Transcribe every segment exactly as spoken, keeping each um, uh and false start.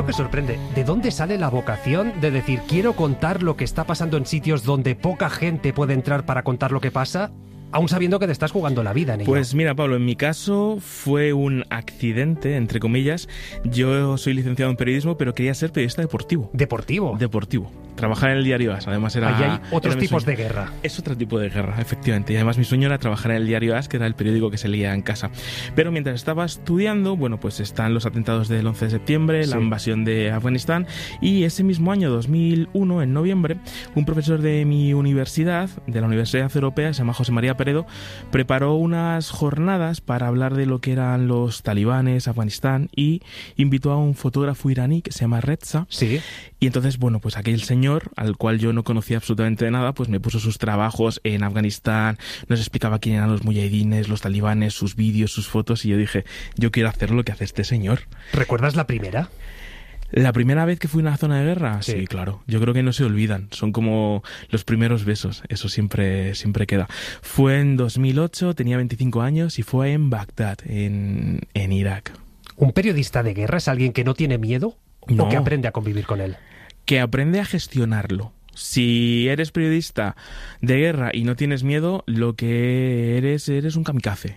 primero que sorprende, ¿de dónde sale la vocación de decir quiero contar lo que está pasando en sitios donde poca gente puede entrar para contar lo que pasa, aún sabiendo que te estás jugando la vida en ello? Pues mira, Pablo, en mi caso fue un accidente, entre comillas. Yo soy licenciado en periodismo, pero quería ser periodista deportivo. ¿Deportivo? Deportivo. Trabajar en el diario As, además era... Ahí hay otros era mi tipos sueño. de guerra. Es otro tipo de guerra, efectivamente. Y además mi sueño era trabajar en el diario As, que era el periódico que se leía en casa. Pero mientras estaba estudiando, bueno, pues están los atentados del once de septiembre, sí. la invasión de Afganistán, y ese mismo año, dos mil uno, en noviembre, un profesor de mi universidad, de la Universidad Europea, se llama José María Peredo, preparó unas jornadas para hablar de lo que eran los talibanes, Afganistán, y invitó a un fotógrafo iraní que se llama Reza. Sí. Y entonces, bueno, pues aquel señor, al cual yo no conocía absolutamente nada, pues me puso sus trabajos en Afganistán, nos explicaba quién eran los muyahidines, los talibanes, sus vídeos, sus fotos, y yo dije, yo quiero hacer lo que hace este señor. ¿Recuerdas la primera? ¿La primera vez que fui a una zona de guerra? Sí. Sí, claro. Yo creo que no se olvidan. Son como los primeros besos. Eso siempre, siempre queda. Fue en dos mil ocho, tenía veinticinco años y fue en Bagdad, en, en Irak. ¿Un periodista de guerra es alguien que no tiene miedo No. o que aprende a convivir con él? Que aprende a gestionarlo. Si eres periodista de guerra y no tienes miedo, lo que eres, eres un kamikaze.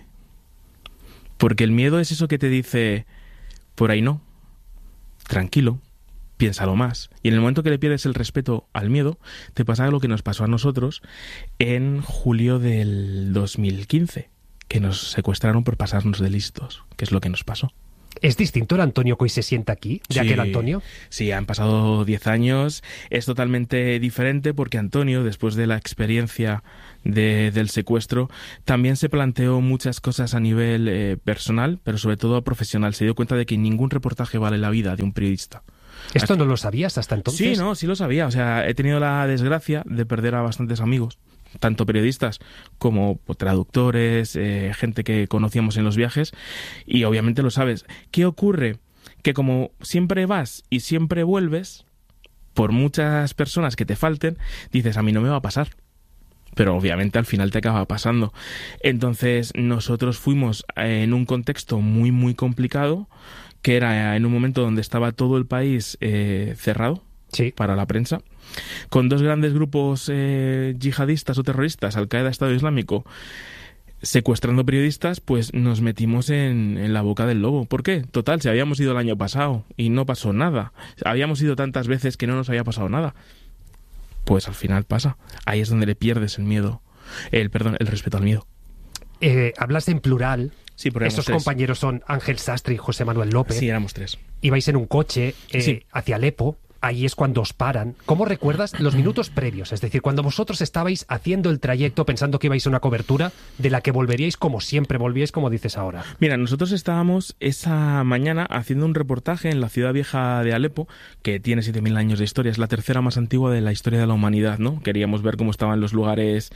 Porque el miedo es eso que te dice, por ahí no. Tranquilo, piénsalo más. Y en el momento que le pierdes el respeto al miedo, te pasa lo que nos pasó a nosotros en julio del dos mil quince, que nos secuestraron por pasarnos de listos, que es lo que nos pasó. ¿Es distinto el Antonio que hoy se sienta aquí de Sí, aquel Antonio? Sí, han pasado diez años. Es totalmente diferente porque Antonio, después de la experiencia de, del secuestro, también se planteó muchas cosas a nivel eh, personal, pero sobre todo profesional. Se dio cuenta de que ningún reportaje vale la vida de un periodista. ¿Esto Hasta... no lo sabías hasta entonces? Sí, no, sí lo sabía. O sea, he tenido la desgracia de perder a bastantes amigos, tanto periodistas como pues, traductores, eh, gente que conocíamos en los viajes, y obviamente lo sabes. ¿Qué ocurre? Que como siempre vas y siempre vuelves, por muchas personas que te falten, dices, a mí no me va a pasar. Pero obviamente al final te acaba pasando. Entonces nosotros fuimos en un contexto muy, muy complicado, que era en un momento donde estaba todo el país eh, cerrado. Sí. Para la prensa, con dos grandes grupos eh, yihadistas o terroristas, Al-Qaeda, Estado Islámico, secuestrando periodistas, pues nos metimos en, en la boca del lobo. ¿Por qué? Total, si habíamos ido el año pasado y no pasó nada. Habíamos ido tantas veces que no nos había pasado nada. Pues al final pasa. Ahí es donde le pierdes el miedo, el perdón, el respeto al miedo. Eh, hablas en plural. Sí, pero esos tres. compañeros son Ángel Sastre y José Manuel López. Sí, éramos tres. Ibais en un coche eh, sí. hacia Alepo. Ahí es cuando os paran. ¿Cómo recuerdas los minutos previos? Es decir, cuando vosotros estabais haciendo el trayecto pensando que ibais a una cobertura de la que volveríais como siempre volvíais, como dices ahora. Mira, nosotros estábamos esa mañana haciendo un reportaje en la ciudad vieja de Alepo, que tiene siete mil años de historia. Es la tercera más antigua de la historia de la humanidad, ¿no? Queríamos ver cómo estaban los lugares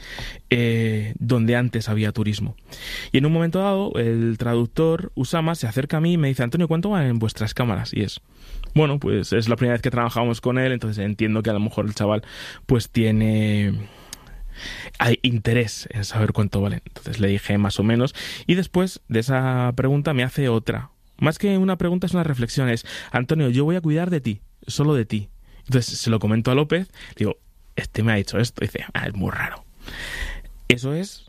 eh, donde antes había turismo. Y en un momento dado, el traductor Usama se acerca a mí y me dice, Antonio, ¿cuánto van en vuestras cámaras? Y es... Bueno, pues es la primera vez que trabajamos con él, entonces entiendo que a lo mejor el chaval pues tiene hay interés en saber cuánto valen. Entonces le dije más o menos, y después de esa pregunta me hace otra. Más que una pregunta es una reflexión, es, Antonio, yo voy a cuidar de ti, solo de ti. Entonces se lo comento a López, digo, este me ha dicho esto, y dice, ah, es muy raro. Eso es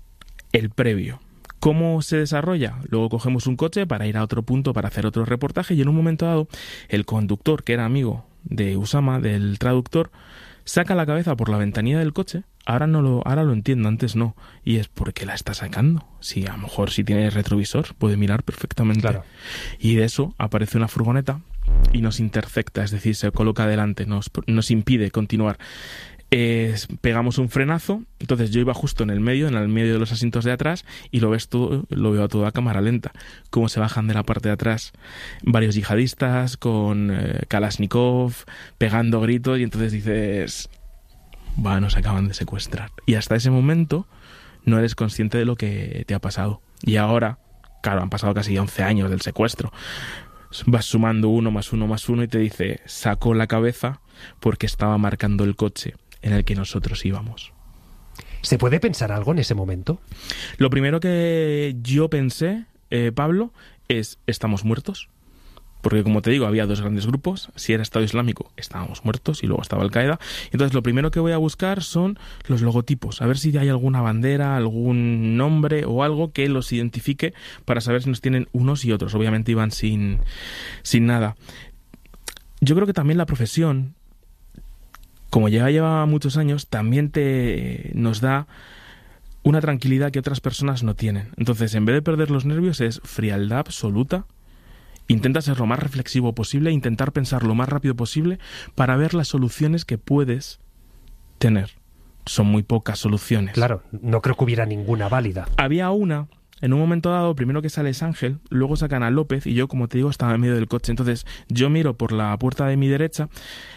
el previo. ¿Cómo se desarrolla? Luego cogemos un coche para ir a otro punto para hacer otro reportaje, y en un momento dado el conductor, que era amigo de Usama, del traductor, saca la cabeza por la ventanilla del coche. Ahora no lo, ahora lo entiendo, antes no. Y es porque la está sacando. Sí, a lo mejor si tiene retrovisor puede mirar perfectamente. Claro. Y de eso aparece una furgoneta y nos intercepta, es decir, se coloca delante, nos, nos impide continuar. Eh, pegamos un frenazo, entonces yo iba justo en el medio, en el medio de los asientos de atrás, y lo ves todo, lo veo todo a cámara lenta, cómo se bajan de la parte de atrás varios yihadistas con eh, Kalashnikov, pegando gritos, y entonces dices, va, nos acaban de secuestrar. Y hasta ese momento no eres consciente de lo que te ha pasado. Y ahora, claro, han pasado casi once años del secuestro. Vas sumando uno más uno más uno y te dice, sacó la cabeza porque estaba marcando el coche en el que nosotros íbamos. ¿Se puede pensar algo en ese momento? Lo primero que yo pensé, eh, Pablo, es, ¿estamos muertos? Porque, como te digo, había dos grandes grupos. Si era Estado Islámico, estábamos muertos, y luego estaba Al-Qaeda. Entonces, lo primero que voy a buscar son los logotipos, a ver si hay alguna bandera, algún nombre o algo que los identifique para saber si nos tienen unos y otros. Obviamente iban sin, sin nada. Yo creo que también la profesión, como ya lleva muchos años, también te nos da una tranquilidad que otras personas no tienen. Entonces, en vez de perder los nervios, es frialdad absoluta. Intenta ser lo más reflexivo posible, intentar pensar lo más rápido posible para ver las soluciones que puedes tener. Son muy pocas soluciones. Claro, no creo que hubiera ninguna válida. Había una, en un momento dado, primero que sale es Ángel, luego sacan a López y yo, como te digo, estaba en medio del coche. Entonces yo miro por la puerta de mi derecha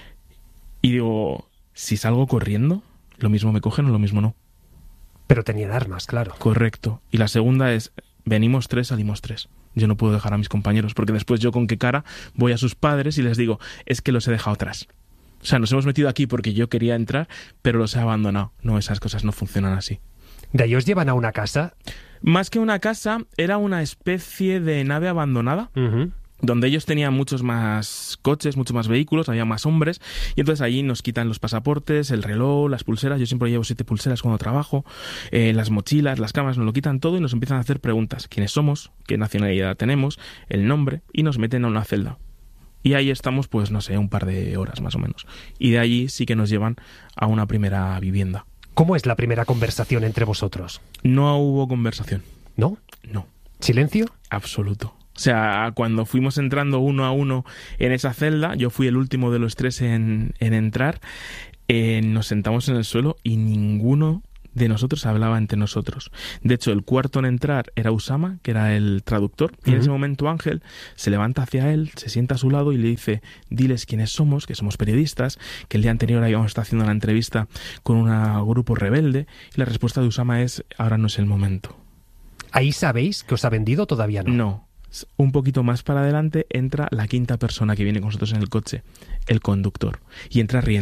y digo, si salgo corriendo, lo mismo me cogen o lo mismo no. Pero tenían armas, claro. Correcto. Y la segunda es, venimos tres, salimos tres. Yo no puedo dejar a mis compañeros, porque después yo con qué cara voy a sus padres y les digo, es que los he dejado atrás. O sea, nos hemos metido aquí porque yo quería entrar, pero los he abandonado. No, esas cosas no funcionan así. ¿De ahí os llevan a una casa? Más que una casa, era una especie de nave abandonada. Uh-huh. Donde ellos tenían muchos más coches, muchos más vehículos, había más hombres, y entonces allí nos quitan los pasaportes, el reloj, las pulseras. Yo siempre llevo siete pulseras cuando trabajo, eh, las mochilas, las cámaras, nos lo quitan todo y nos empiezan a hacer preguntas. ¿Quiénes somos? ¿Qué nacionalidad tenemos? El nombre, y nos meten a una celda. Y ahí estamos, pues no sé, un par de horas más o menos. Y de allí sí que nos llevan a una primera vivienda. ¿Cómo es la primera conversación entre vosotros? No hubo conversación. ¿No? No. ¿Silencio? Absoluto. O sea, cuando fuimos entrando uno a uno en esa celda, yo fui el último de los tres en, en entrar, eh, nos sentamos en el suelo y ninguno de nosotros hablaba entre nosotros. De hecho, el cuarto en entrar era Usama, que era el traductor, y uh-huh. en ese momento Ángel se levanta hacia él, se sienta a su lado y le dice, diles quiénes somos, que somos periodistas, que el día anterior habíamos estado haciendo una entrevista con un grupo rebelde, y la respuesta de Usama es, ahora no es el momento. ¿Ahí sabéis que os ha vendido o todavía no? No. Un poquito más para adelante entra la quinta persona que viene con nosotros en el coche, el conductor, y entra riendo.